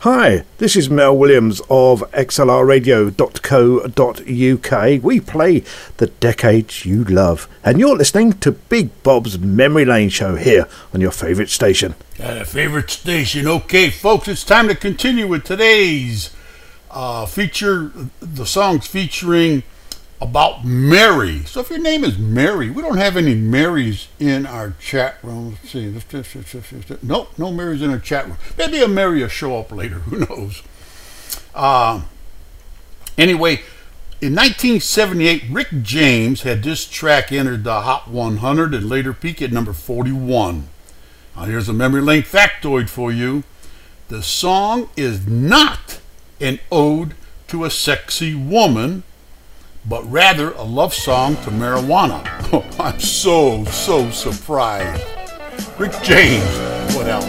Hi, this is Mel Williams of xlrradio.co.uk. We play the decades you love, and you're listening to Big Bob's Memory Lane show here on your favourite station. Favorite station. Okay, folks, it's time to continue with today's feature. The songs featuring about Mary. So if your name is Mary, we don't have any Marys in our chat room. Let's see. Nope, no Marys in our chat room. Maybe a Mary will show up later. Who knows? Anyway, in 1978, Rick James had this track entered the Hot 100 and later peak at number 41. Now here's a memory lane factoid for you. The song is not an ode to a sexy woman, but rather a love song to marijuana. Oh, I'm so surprised. Rick James, what else?